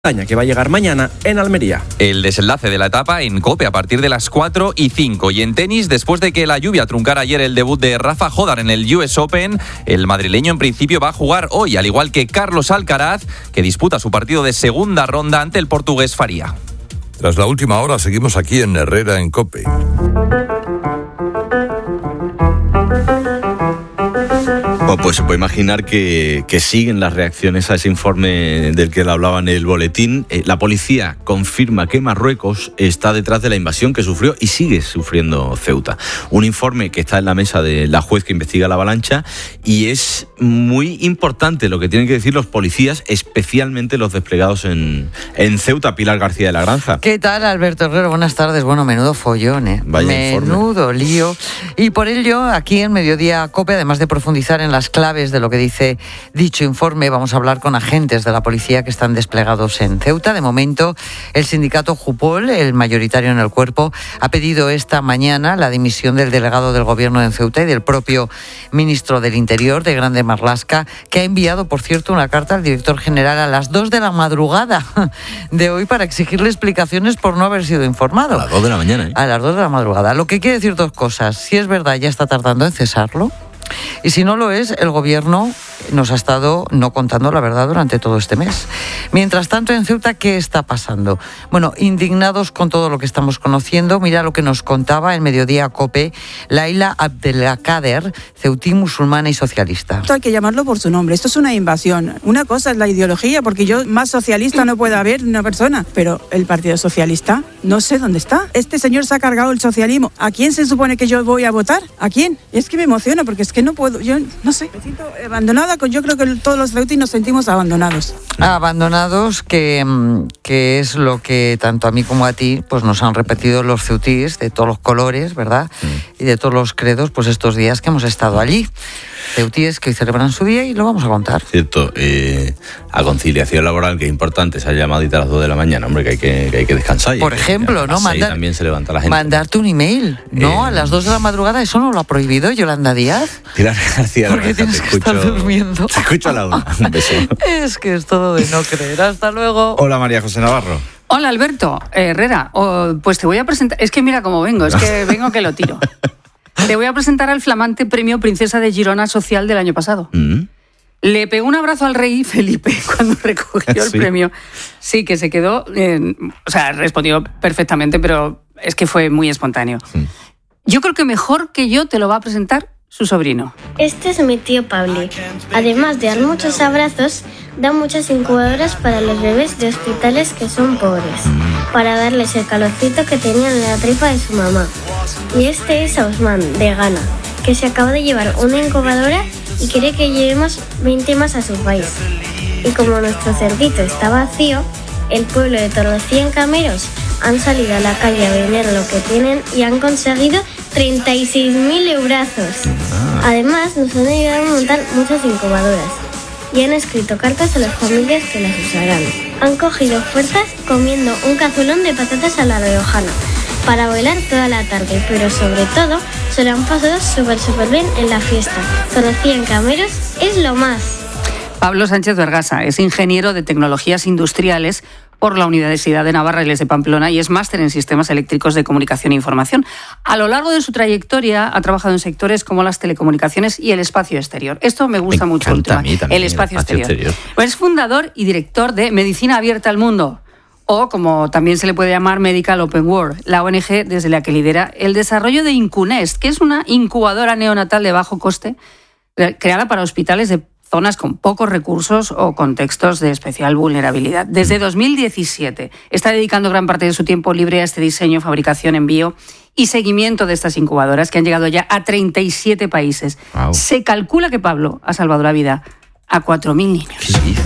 que va a llegar mañana en Almería. El desenlace de la etapa en COPE a partir de las 4:05. Y en tenis, después de que la lluvia truncara ayer el debut de Rafa Jodar en el US Open, el madrileño en principio va a jugar hoy, al igual que Carlos Alcaraz, que disputa su partido de segunda ronda ante el portugués Faria. Tras la última hora, seguimos aquí en Herrera, en COPE. Pues se puede imaginar que siguen las reacciones a ese informe del que le hablaba en el boletín. La policía confirma que Marruecos está detrás de la invasión que sufrió y sigue sufriendo Ceuta. Un informe que está en la mesa de la juez que investiga la avalancha, y es muy importante lo que tienen que decir los policías, especialmente los desplegados en Ceuta. Pilar García de la Granja. ¿Qué tal, Alberto Herrero? Buenas tardes. Bueno, menudo follón, ¿eh? Menudo lío. Y por ello, aquí en Mediodía COPE, además de profundizar en las claves de lo que dice dicho informe, vamos a hablar con agentes de la policía que están desplegados en Ceuta. De momento, el sindicato Jupol, el mayoritario en el cuerpo, ha pedido esta mañana la dimisión del delegado del gobierno en Ceuta y del propio ministro del Interior, de Grande Marlaska, que ha enviado, por cierto, una carta al director general a las 2 de la madrugada de hoy para exigirle explicaciones por no haber sido informado. A las 2 de la mañana, ¿eh? A las 2 de la madrugada. Lo que quiere decir dos cosas. Si es verdad, ya está tardando en cesarlo. Y si no lo es, el gobierno nos ha estado no contando la verdad durante todo este mes. Mientras tanto, en Ceuta, ¿qué está pasando? Bueno, indignados con todo lo que estamos conociendo, mira lo que nos contaba en Mediodía COPE Laila Abdelkader, ceutí, musulmana y socialista. Esto hay que llamarlo por su nombre. Esto es una invasión. Una cosa es la ideología, porque yo más socialista no puede haber una persona, pero el Partido Socialista no sé dónde está. Este señor se ha cargado el socialismo. ¿A quién se supone que yo voy a votar? ¿A quién? Es que me emociono, porque es que no puedo, yo no sé, me siento abandonada. Yo creo que todos los ceutíes nos sentimos abandonados. Abandonados, que es lo que tanto a mí como a ti pues nos han repetido los ceutíes de todos los colores, ¿verdad? Y de todos los credos, pues estos días que hemos estado allí. Ceutíes que hoy celebran su día y lo vamos a contar. Cierto, a conciliación laboral, que es importante esa llamadita a las 2 de la mañana, hombre, que hay que descansar. Por ejemplo, ¿no? También se levanta la gente. Mandarte un email, ¿no? A las 2 de la madrugada, ¿eso no lo ha prohibido Yolanda Díaz? Pilar García, porque tienes que estar durmiendo. Te escucho a la 1. Un beso. Es que es todo de no creer. Hasta luego. Hola, María José Navarro. Hola, Alberto Herrera. Pues te voy a presentar... Es que mira cómo vengo, es que vengo que lo tiro. Te voy a presentar al flamante premio Princesa de Girona Social del año pasado. Le pegó un abrazo al rey Felipe cuando recogió el premio. Sí, que se quedó... respondió perfectamente, pero es que fue muy espontáneo. Yo creo que mejor que yo te lo va a presentar su sobrino. Este es mi tío Pabli. Además de dar muchos abrazos, da muchas incubadoras para los bebés de hospitales que son pobres, para darles el calorcito que tenían en la tripa de su mamá. Y este es Osman, de Ghana, que se acaba de llevar una incubadora y quiere que llevemos 20 más a su país. Y como nuestro cerdito está vacío, el pueblo de Torrecilla en Cameros han salido a la calle a vender lo que tienen y han conseguido 36.000 eurazos. Además, nos han ayudado a montar muchas incubadoras y han escrito cartas a las familias que las usarán. Han cogido fuerzas comiendo un cazuelón de patatas a la riojana para bailar toda la tarde, pero sobre todo se lo han pasado súper bien en la fiesta. Torrecilla en Cameros es lo más. Pablo Sánchez Vergasa es ingeniero de tecnologías industriales por la Universidad de Navarra y de Pamplona y es máster en sistemas eléctricos de comunicación e información. A lo largo de su trayectoria ha trabajado en sectores como las telecomunicaciones y el espacio exterior. Esto me gusta mucho, el espacio exterior. Es fundador y director de Medicina Abierta al Mundo, o como también se le puede llamar Medical Open World, la ONG desde la que lidera el desarrollo de Incunest, que es una incubadora neonatal de bajo coste creada para hospitales de zonas con pocos recursos o contextos de especial vulnerabilidad. Desde 2017 está dedicando gran parte de su tiempo libre a este diseño, fabricación, envío y seguimiento de estas incubadoras que han llegado ya a 37 países. Wow. Se calcula que Pablo ha salvado la vida a 4.000 niños. ¿Qué dices?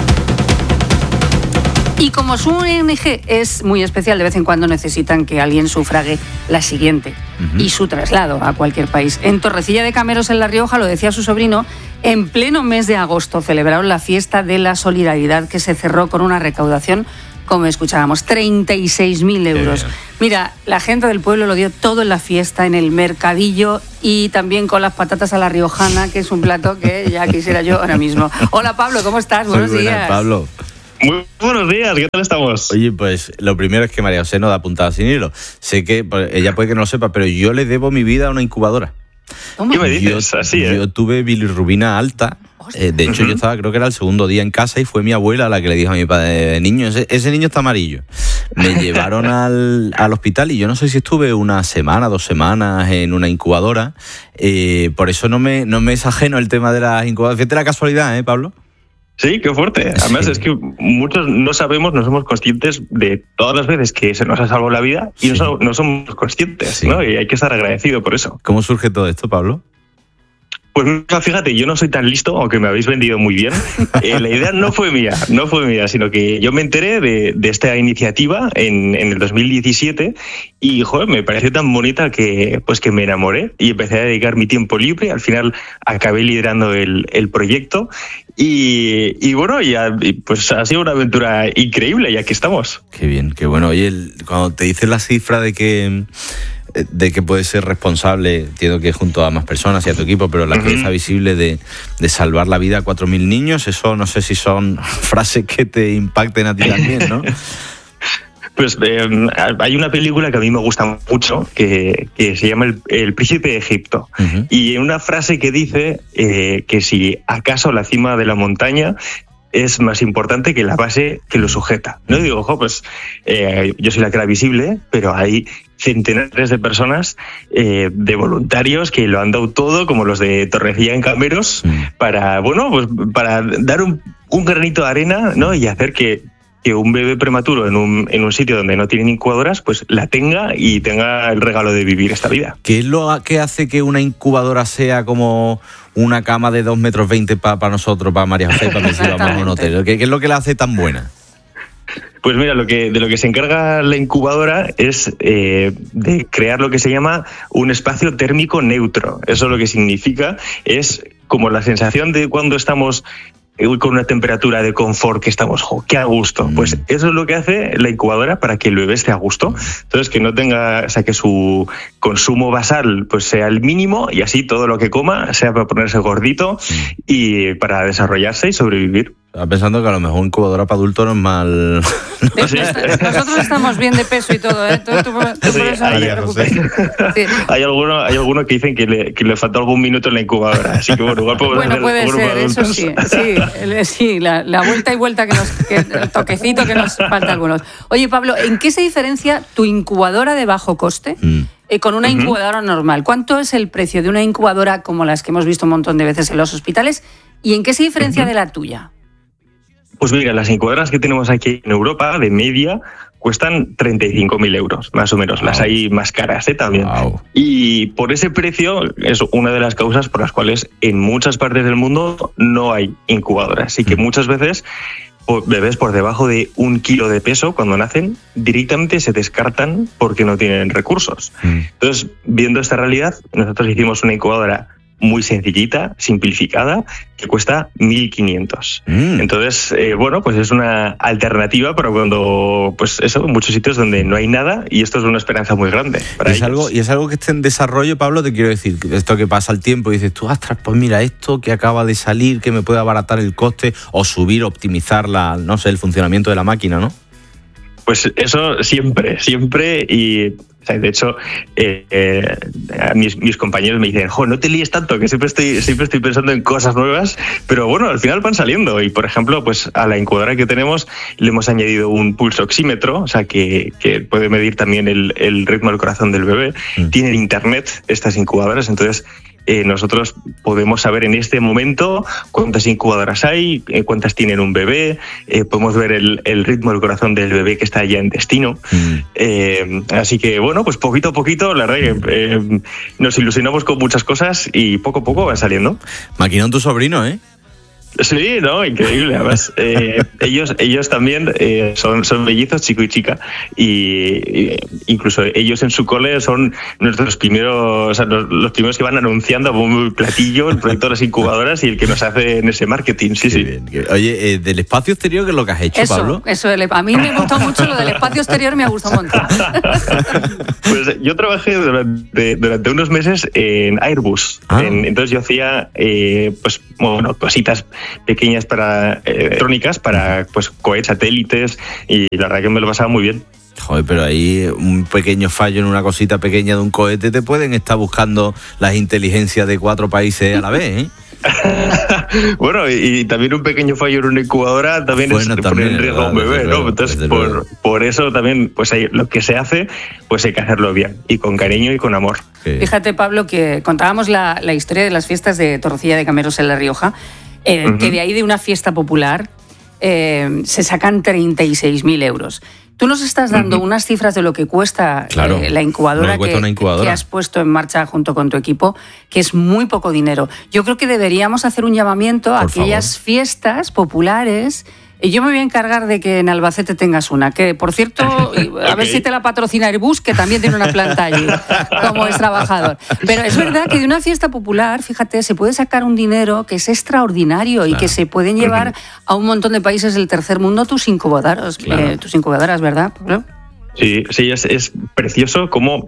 Y como su ONG es muy especial, de vez en cuando necesitan que alguien sufrague la siguiente y su traslado a cualquier país. En Torrecilla de Cameros, en La Rioja, lo decía su sobrino, en pleno mes de agosto celebraron la fiesta de la solidaridad que se cerró con una recaudación, como escuchábamos, 36.000 euros. Mira, la gente del pueblo lo dio todo en la fiesta, en el mercadillo y también con las patatas a la riojana, que es un plato que ya quisiera yo ahora mismo. Hola Pablo, ¿cómo estás? Buenos días. Pablo. Muy buenos días, ¿qué tal estamos? Oye, pues lo primero es que María José no da puntada sin hilo. Sé que ella puede que no lo sepa, pero yo le debo mi vida a una incubadora. ¿Qué me dices? Yo tuve bilirrubina alta. De hecho, yo estaba, creo que era el segundo día en casa y fue mi abuela la que le dijo a mi padre, niño, ese niño está amarillo. Me llevaron al hospital y yo no sé si estuve una semana, 2 semanas en una incubadora. Por eso no me es ajeno el tema de las incubadoras. Fíjate la casualidad, Pablo. Sí, qué fuerte. Además es que muchos no somos conscientes de todas las veces que se nos ha salvado la vida y no somos conscientes, ¿no? Y hay que estar agradecido por eso. ¿Cómo surge todo esto, Pablo? Pues fíjate, yo no soy tan listo, aunque me habéis vendido muy bien. La idea no fue mía, sino que yo me enteré de esta iniciativa en el 2017 y, joder, me pareció tan bonita que me enamoré y empecé a dedicar mi tiempo libre. Al final acabé liderando el proyecto y bueno, pues ha sido una aventura increíble y aquí estamos. Qué bien, qué bueno. Oye, cuando te dices la cifra de que puedes ser responsable, entiendo que junto a más personas y a tu equipo, pero la pieza visible de salvar la vida a 4.000 niños, eso no sé si son frases que te impacten a ti también, ¿no? Pues hay una película que a mí me gusta mucho que se llama El Príncipe de Egipto. Y una frase que dice que si acaso la cima de la montaña es más importante que la base que lo sujeta. No digo, yo soy la cara visible, pero hay centenares de personas, de voluntarios que lo han dado todo, como los de Torrecilla en Cameros, para dar un granito de arena, ¿no? Y hacer que un bebé prematuro en un sitio donde no tienen incubadoras, pues la tenga y tenga el regalo de vivir esta vida. ¿Qué es lo que hace que una incubadora sea como una cama de 2,20 metros para nosotros, para María José, para que si vamos a un hotel? ¿Qué es lo que la hace tan buena? Pues mira, de lo que se encarga la incubadora es de crear lo que se llama un espacio térmico neutro. Eso lo que significa es como la sensación de cuando estamos con una temperatura de confort, que estamos, qué a gusto. Pues eso es lo que hace la incubadora para que el bebé esté a gusto. Entonces, que no tenga, que su consumo basal pues sea el mínimo y así todo lo que coma sea para ponerse gordito y para desarrollarse y sobrevivir. Estaba pensando que a lo mejor incubadora para adultos no es mal. Nosotros estamos bien de peso y todo, ¿eh? Tú por eso no te preocupes. Sí. Hay alguno que dicen que le falta algún minuto en la incubadora, así que bueno, igual podemos hacer puede ser, eso sí, la vuelta y vuelta el toquecito que nos falta a algunos. Oye, Pablo, ¿en qué se diferencia tu incubadora de bajo coste con una incubadora normal? ¿Cuánto es el precio de una incubadora como las que hemos visto un montón de veces en los hospitales y en qué se diferencia de la tuya? Pues mira, las incubadoras que tenemos aquí en Europa, de media, cuestan 35.000 euros, más o menos. Wow. Las hay más caras también. Wow. Y por ese precio es una de las causas por las cuales en muchas partes del mundo no hay incubadoras. Así que muchas veces bebés por debajo de 1 kilo de peso, cuando nacen, directamente se descartan porque no tienen recursos. Entonces, viendo esta realidad, nosotros hicimos una incubadora muy sencillita, simplificada, que cuesta 1.500. Entonces, pues es una alternativa para cuando, en muchos sitios donde no hay nada, y esto es una esperanza muy grande para ellos. Es algo que esté en desarrollo, Pablo, te quiero decir, esto que pasa el tiempo y dices tú, ostras, pues mira, esto que acaba de salir, que me puede abaratar el coste o subir, optimizar el funcionamiento de la máquina, ¿no? Pues eso siempre, y de hecho mis compañeros me dicen, no te líes tanto, que siempre estoy pensando en cosas nuevas, pero bueno, al final van saliendo. Y por ejemplo, pues a la incubadora que tenemos le hemos añadido un pulso oxímetro, que puede medir también el ritmo del corazón del bebé. Tienen internet estas incubadoras, entonces nosotros podemos saber en este momento cuántas incubadoras hay, cuántas tienen un bebé, podemos ver el ritmo del corazón del bebé que está ya en destino. Así que bueno, pues poquito a poquito, la verdad que nos ilusionamos con muchas cosas y poco a poco va saliendo. Maquinón tu sobrino, ¿eh? Sí, no, increíble. Además, ellos también son mellizos, chico y chica, y incluso ellos en su cole son nuestros primeros, los primeros que van anunciando a bombo y platillo el proyecto de las incubadoras y el que nos hace en ese marketing. Sí, sí. Bien. Oye, del espacio exterior, ¿qué es lo que has hecho, Pablo? A mí me gustó mucho lo del espacio exterior, me ha gustado un montón. Pues yo trabajé durante unos meses en Airbus. Entonces yo hacía cositas pequeñas electrónicas para pues cohetes, satélites, y la verdad que me lo pasaba muy bien. Joder, pero ahí un pequeño fallo en una cosita pequeña de un cohete te pueden estar buscando las inteligencias de 4 países a la vez, ¿eh? Bueno, y también un pequeño fallo en una incubadora también pone en riesgo a un bebé, ¿no? Entonces, por eso también, pues lo que se hace, pues hay que hacerlo bien, y con cariño y con amor. Fíjate, Pablo, que contábamos la historia de las fiestas de Torrecilla de Cameros en La Rioja, que de ahí, de una fiesta popular, se sacan 36.000 euros. Tú nos estás dando unas cifras de lo que cuesta la incubadora, que has puesto en marcha junto con tu equipo, que es muy poco dinero. Yo creo que deberíamos hacer un llamamiento a aquellas fiestas populares. Y yo me voy a encargar de que en Albacete tengas una, que por cierto, a ver si te la patrocina Airbus, que también tiene una planta allí, como es trabajador. Pero es verdad que de una fiesta popular, fíjate, se puede sacar un dinero que es extraordinario y que se pueden llevar a un montón de países del tercer mundo tus incubadoras, ¿verdad, Pablo? Sí, es precioso cómo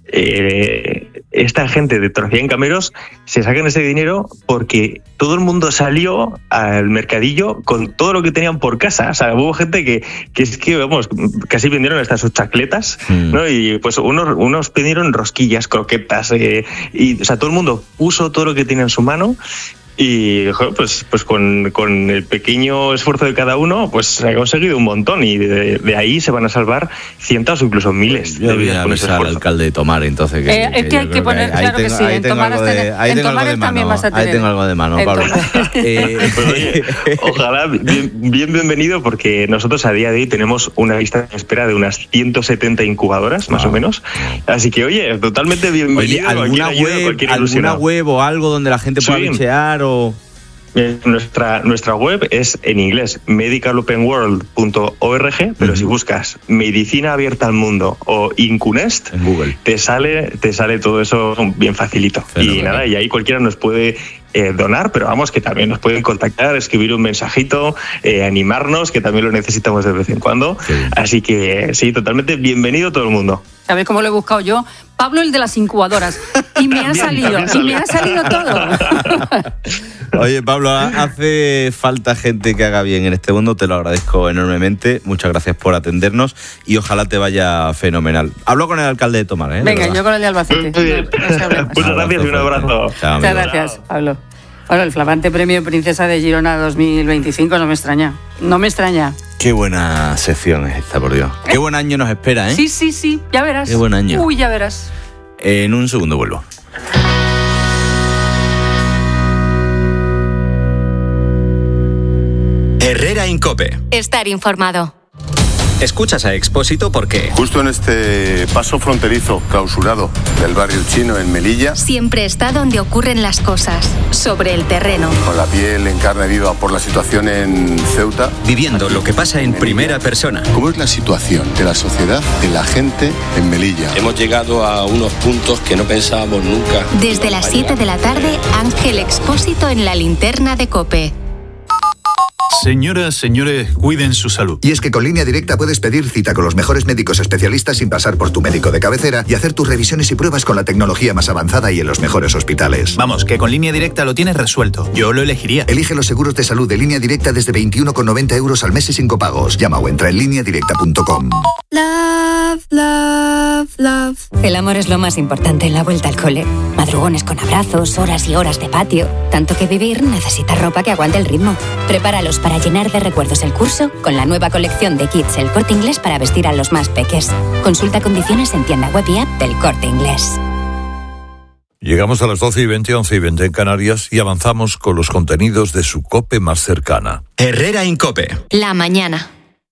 esta gente de Torrecilla en Cameros se sacan ese dinero porque todo el mundo salió al mercadillo con todo lo que tenían por casa. O sea, hubo gente que es que, vamos, casi vendieron hasta sus chacletas, ¿no? Y pues unos pidieron rosquillas, croquetas, y o sea, todo el mundo puso todo lo que tenía en su mano. Y pues con el pequeño esfuerzo de cada uno, pues se ha conseguido un montón, y de ahí se van a salvar cientos o incluso miles de vidas con ese esfuerzo. Al alcalde de Tomar, entonces. Es que hay que poner, claro que sí, en Tomares también vas a tener. Ahí tengo algo de mano, Pablo. Pues, oye, ojalá, bienvenido, porque nosotros a día de hoy tenemos una lista de espera de unas 170 incubadoras, más o menos. Así que, oye, totalmente bienvenido. Oye, ¿alguna web o algo donde la gente pueda bichear? Nuestra web es en inglés, medicalopenworld.org, pero si buscas Medicina Abierta al Mundo o Incunest, en Google te sale todo eso bien facilito. Y nada, y ahí cualquiera nos puede donar, pero vamos, que también nos pueden contactar, escribir un mensajito, animarnos, que también lo necesitamos de vez en cuando. Sí. Así que sí, totalmente bienvenido todo el mundo. ¿Sabes cómo lo he buscado yo? Pablo, el de las incubadoras. Y me ha salido todo. Oye, Pablo, hace falta gente que haga bien en este mundo, te lo agradezco enormemente. Muchas gracias por atendernos y ojalá te vaya fenomenal. Hablo con el alcalde de Tomar, ¿eh? Venga, yo con el de Albacete. Muchas gracias y un abrazo. Chao, muchas gracias, Pablo. Bueno, el flamante premio Princesa de Girona 2025 no me extraña. Qué buena sección es esta, por Dios. Qué buen año nos espera, ¿eh? Sí, ya verás. Qué buen año. Uy, ya verás. En un segundo vuelvo. Herrera en COPE. Estar informado. Escuchas a Expósito porque... Justo en este paso fronterizo clausurado del barrio chino en Melilla... Siempre está donde ocurren las cosas, sobre el terreno. Con la piel en carne viva por la situación en Ceuta... Viviendo lo que pasa en primera persona. ¿Cómo es la situación de la sociedad, de la gente en Melilla? Hemos llegado a unos puntos que no pensábamos nunca. Desde las 7 de la tarde, Ángel Expósito en la linterna de COPE. Señoras, señores, cuiden su salud. Y es que con Línea Directa puedes pedir cita con los mejores médicos especialistas sin pasar por tu médico de cabecera y hacer tus revisiones y pruebas con la tecnología más avanzada y en los mejores hospitales. Vamos, que con Línea Directa lo tienes resuelto. Yo lo elegiría. Elige los seguros de salud de Línea Directa desde 21,90 euros al mes y sin copagos. Llama o entra en lineadirecta.com. Love. El amor es lo más importante en la vuelta al cole. Madrugones con abrazos, horas y horas de patio. Tanto que vivir necesita ropa que aguante el ritmo. Prepáralos para llenar de recuerdos el curso con la nueva colección de kits El Corte Inglés para vestir a los más peques. Consulta condiciones en tienda web y app del Corte Inglés. Llegamos a las 12:20, 11:20 en Canarias y avanzamos con los contenidos de su COPE más cercana. Herrera en COPE. La mañana.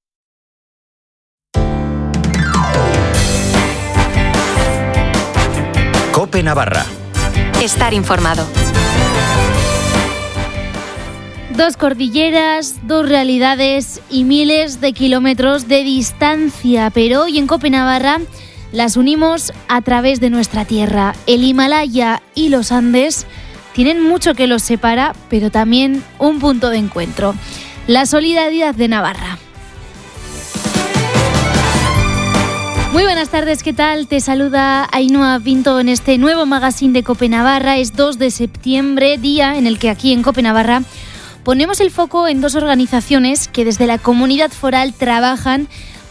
COPE Navarra. Estar informado. Dos cordilleras, dos realidades y miles de kilómetros de distancia, pero hoy en COPE Navarra las unimos a través de nuestra tierra. El Himalaya y los Andes tienen mucho que los separa, pero también un punto de encuentro: la solidaridad de Navarra. Muy buenas tardes, ¿qué tal? Te saluda Ainhoa Pinto en este nuevo magazine de COPE Navarra. Es 2 de septiembre, día en el que aquí en COPE Navarra ponemos el foco en dos organizaciones que desde la comunidad foral trabajan